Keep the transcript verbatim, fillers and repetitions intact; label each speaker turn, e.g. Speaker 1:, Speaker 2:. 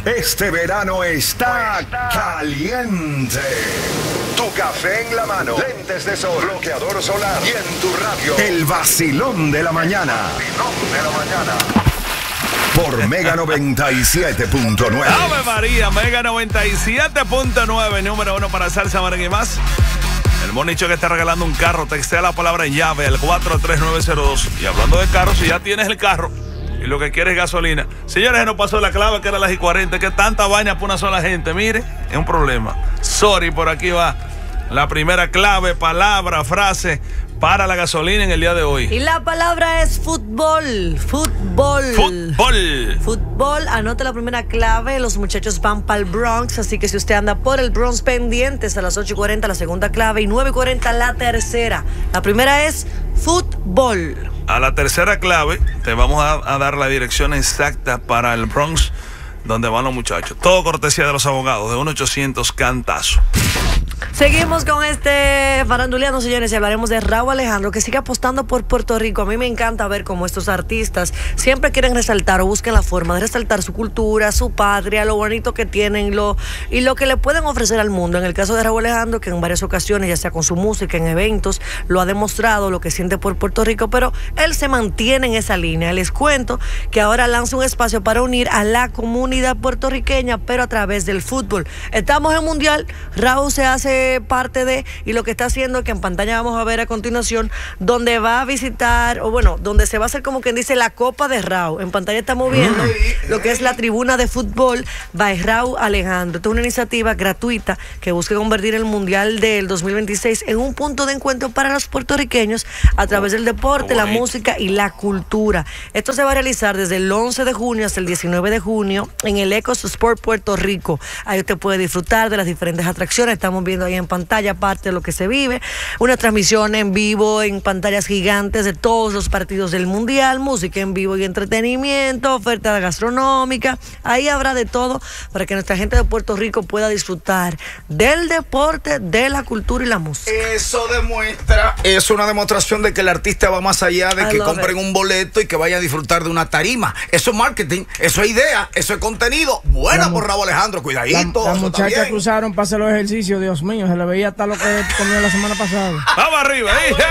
Speaker 1: Este verano está caliente. Tu café en la mano, lentes de sol, bloqueador solar y en tu radio. El vacilón de la mañana. El vacilón de la mañana. Por Mega noventa y siete punto nueve.
Speaker 2: Ave María, Mega noventa y siete punto nueve, número uno para salsa, merengue y más. El monicho que está regalando un carro, textea la palabra llave al cuatro tres nueve cero dos. Y hablando de carro, si ya tienes el carro y lo que quieres es gasolina. Señores, se nos pasó la clave que era las I cuarenta, que tanta vaina por una sola gente. Mire, es un problema. Sorry, por aquí va la primera clave, palabra, frase para la gasolina en el día de hoy.
Speaker 3: Y la palabra es fútbol. Fútbol.
Speaker 2: Fútbol.
Speaker 3: Fútbol. Anote la primera clave. Los muchachos van para el Bronx. Así que si usted anda por el Bronx, pendientes a las ocho y cuarenta la segunda clave y nueve y cuarenta la tercera. La primera es fútbol.
Speaker 2: A la tercera clave te vamos a, a dar la dirección exacta para el Bronx, donde van los muchachos. Todo cortesía de los abogados de uno ochocientos Cantazo.
Speaker 3: Seguimos con este faranduleando, señores, y hablaremos de Rauw Alejandro, que sigue apostando por Puerto Rico. A mí me encanta ver cómo estos artistas siempre quieren resaltar o buscan la forma de resaltar su cultura, su patria, lo bonito que tienen lo, y lo que le pueden ofrecer al mundo. En el caso de Rauw Alejandro, que en varias ocasiones, ya sea con su música, en eventos, lo ha demostrado, lo que siente por Puerto Rico, pero él se mantiene en esa línea. Les cuento que ahora lanza un espacio para unir a la comunidad puertorriqueña, pero a través del fútbol. Estamos en Mundial, Rauw se hace parte de, y lo que está haciendo es que en pantalla vamos a ver a continuación, donde va a visitar, o bueno, donde se va a hacer como quien dice la Copa de Rauw. En pantalla estamos viendo lo que es la tribuna de fútbol by Rauw Alejandro. Esta es una iniciativa gratuita que busca convertir el Mundial del dos mil veintiséis en un punto de encuentro para los puertorriqueños a través del deporte, la música y la cultura. Esto se va a realizar desde el once de junio hasta el diecinueve de junio en el Ecos Sport Puerto Rico. Ahí usted puede disfrutar de las diferentes atracciones. Estamos viendo ahí en pantalla parte de lo que se vive, una transmisión en vivo en pantallas gigantes de todos los partidos del Mundial, música en vivo y entretenimiento, oferta gastronómica. Ahí habrá de todo para que nuestra gente de Puerto Rico pueda disfrutar del deporte, de la cultura y la música.
Speaker 4: Eso demuestra, es una demostración de que el artista va más allá de I que compren it. un boleto y que vayan a disfrutar de una tarima. Eso es marketing, eso es idea, eso es contenido. Buena por Rauw Alejandro, cuidadito.
Speaker 5: Las muchachas cruzaron para hacer los ejercicios, Dios mío, se le veía hasta lo que comió la semana pasada.
Speaker 2: Vamos arriba, ¿eh?